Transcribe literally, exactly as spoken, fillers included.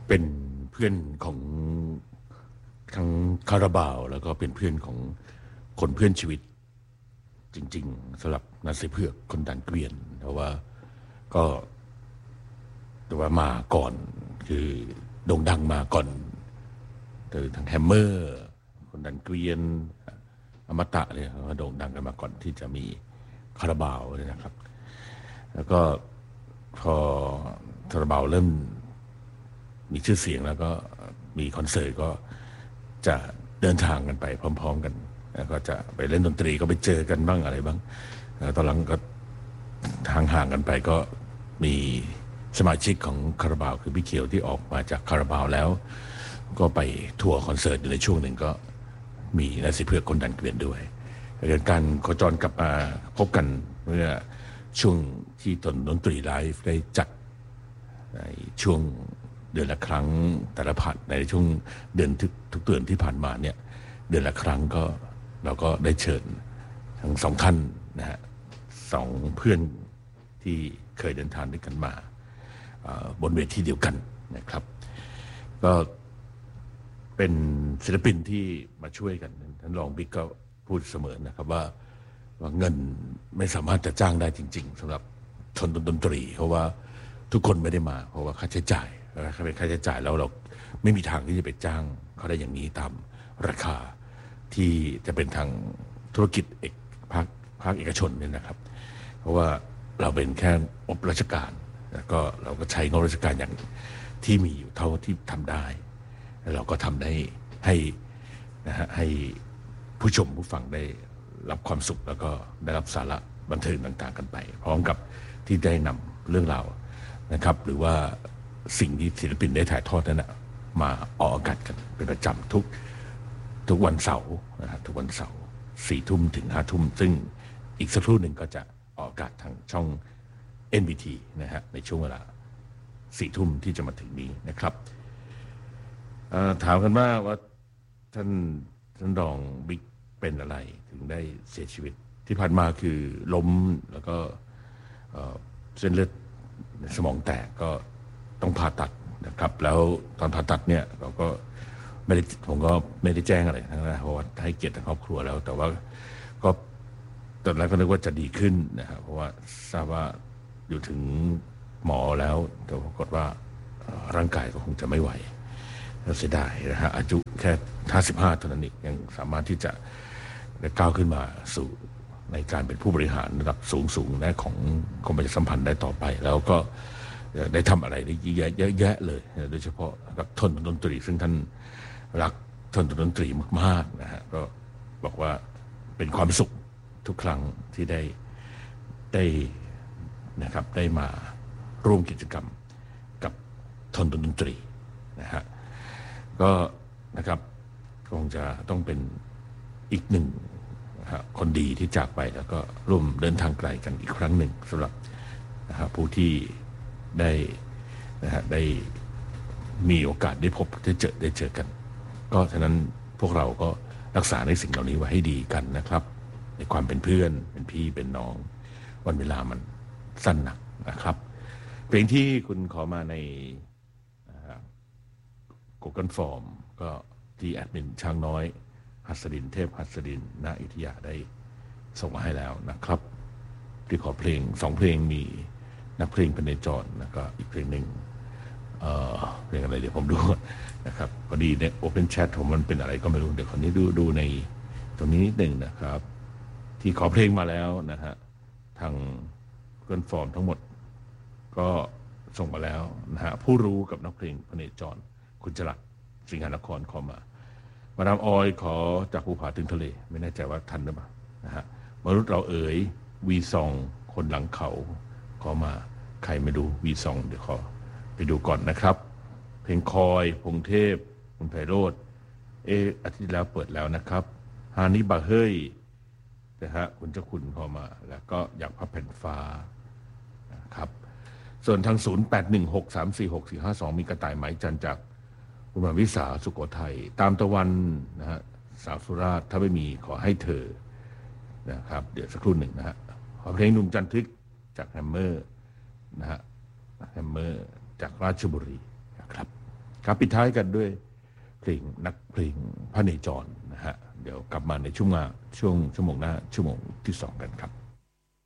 เป็นเพื่อนของทั้งคาราบาวแล้วก็เป็นเพื่อนของคนเพื่อนชีวิตจริงๆสำหรับนาซีเผือกคนดันเกวียนเพราะว่าก็แต่ว่ามาก่อนคือโด่งดังมาก่อนคือทั้งแฮมเมอร์คนดันเกวียนอมตะเนี่ยเขาโด่งดังกันมาก่อนที่จะมีคาราบาวเลยนะครับ แล้วก็พอคาราบาวเริ่มมีชื่อเสียงแล้วก็มีคอนเสิร์ตก็จะเดินทางกันไปพร้อมๆกันแล้วก็จะไปเล่นดนตรีก็ไปเจอกันบ้างอะไรบ้างตอนหลังก็ห่างๆกันไปก็มีสมาชิกของคาราบาวคือพี่เขียวที่ออกมาจากคาราบาวแล้วก็ไปทัวร์คอนเสิร์ตในช่วงหนึ่งก็มีนาซีเผือกคนดันเกวียนด้วยการโคจรกลับมาพบกันเมื่อช่วงที่ตนดนตรีไลฟ์ได้จัดในช่วงเดือนละครั้งแต่ละผัดในช่วงเดือนทุกเดือนที่ผ่านมาเนี่ยเดือนละครั้งก็เราก็ได้เชิญทั้งสองท่านนะฮะสองเพื่อนที่เคยเดินทางด้วยกันมาบนเวทีเดียวกันนะครับก็เป็นศิลปินที่มาช่วยกันท่านรองบิ๊กก็พูดเสมอนะครับว่าว่าเงินไม่สามารถจะจ้างได้จริงๆสำหรับชนดนตรีเพราะว่าทุกคนไม่ได้มาเพราะว่าค่าใช้จ่ายถ้าเป็นค่าใช้จ่ายแล้วเราไม่มีทางที่จะไปจ้างเขาได้อย่างนี้ตามราคาที่จะเป็นทางธุรกิจเอกภาคภาคเอกชนเนี่ยนะครับเพราะว่าเราเป็นแค่อบราชการแล้วก็เราก็ใช้งบราชการอย่างที่มีอยู่เท่าที่ทำได้แล้วเราก็ทำได้ให้นะฮะให้ผู้ชมผู้ฟังได้รับความสุขแล้วก็ได้รับสาระบันเทิงต่างๆกันไปพร้อมกับที่ได้นำเรื่องราวนะครับหรือว่าสิ่งที่ศิลปินได้ถ่ายทอดนั้นนะมาออกอากาศกันเป็นประจำทุกทุกวันเสาร์นะครับทุกวันเสาร์สี่ทุ่มถึงห้าทุ่มซึ่งอีกสักครู่หนึ่งก็จะออกอากาศทางช่อง เอ็น บี ที นะฮะในช่วงเวลาสี่ทุ่มที่จะมาถึงนี้นะครับถามกันว่าว่าท่านท่านรองบิ๊กเป็นอะไรถึงได้เสียชีวิตที่ผ่านมาคือล้มแล้วก็เส้นเลือดในสมองแตกก็ต้องผ่าตัดนะครับแล้วตอนผ่าตัดเนี่ยเราก็ไม่ได้ผมก็ไม่ได้แจ้งอะไรนะเพราะว่าให้เกียรติครอบครัวแล้วแต่ว่าก็ตอนแรกก็นึกว่าจะดีขึ้นนะครับเพราะว่าทราบว่าอยู่ถึงหมอแล้วแต่ปรากฏว่าร่างกายก็คงจะไม่ไหวเสียดายนะฮะอายุแค่ห้าสิบห้าเท่านั้นเองยังสามารถที่จะก้าวขึ้นมาสู่ในการเป็นผู้บริหารระดับสูงสูงนะของกรมประชาสัมพันธ์ได้ต่อไปแล้วก็ได้ทำอะไรได้เยอะแยะเลยโดยเฉพาะกับทนดนตรีซึ่งท่านรักทนดนตรีมากๆนะฮะก็บอกว่าเป็นความสุขทุกครั้งที่ได้ได้นะครับได้มาร่วมกิจกรรมกับทนดนตรีนะฮะก็นะครับคงจะต้องเป็นอีกหนึ่งคนดีที่จากไปแล้วก็ร่วมเดินทางไกลกันอีกครั้งหนึ่งสำหรับนะฮะผู้ที่ได้นะฮะได้มีโอกาสได้พบได้เจอได้เจอกันก็ฉะนั้นพวกเราก็รักษาในสิ่งเหล่านี้ไว้ให้ดีกันนะครับในความเป็นเพื่อนเป็นพี่เป็นน้องวันเวลามันสั้นหนักนะครับเพลงที่คุณขอมาใน Google Form ก็ที่แอดมินช่างน้อยหัสดินเทพหัสดินณอยุธยาได้ส่งมาให้แล้วนะครับที่ขอเพลงสองเพลงมีนักเพลงพเนจรแล้วก็อีกเพลงหนึ่ง เ, เพลงอะไรเดี๋ยวผมดูนะครับพอดีใน Open Chat ผมมันเป็นอะไรก็ไม่รู้เดี๋ยวคนนี้ดูดูในตรงนี้นิดหนึ่งนะครับที่ขอเพลงมาแล้วนะฮะทางเพื่อนฟอร์มทั้งหมดก็ส่งมาแล้วนะฮะผู้รู้กับนักเพลงพเนจรคุณจรัสสิงหนครขอมามาดามออยขอจากภูผาถึงทะเลไม่แน่ใจว่าทันหรือเปล่านะฮะมนุษย์เราเอ๋ยวีซองคนหลังเขาขอมาใครไม่ดูวีซองเดี๋ยวขอไปดูก่อนนะครับเพลงคอยพงเทพคุณไพโรจน์เออาทิตย์แล้วเปิดแล้วนะครับฮานิบะเฮ้ยนะฮะคุณเจ้าคุณขอมาแล้วก็อยากพับแผ่นฟ้านะครับส่วนทางศูนย์ แปด หนึ่ง หก สาม สี่ หก สี่ ห้า สองมีกระต่ายไหมจันจากคุณมาวิสาสุโขทัยตามตะวันนะฮะสาวสุราษฎร์ถ้าไม่มีขอให้เธอนะครับเดี๋ยวสักครู่หนึ่งนะฮะขอเพลงหนุ่มจันทึกจากแฮมเมอร์นะฮะแฮมเมอร์จากราชบุรีนะครับครับปิดท้ายกันด้วยเพลงนักเพลงพระเนจรนะฮะเดี๋ยวกลับมาในช่วงช่วงชั่วโมงหน้าชั่วโมงที่สองกันครับ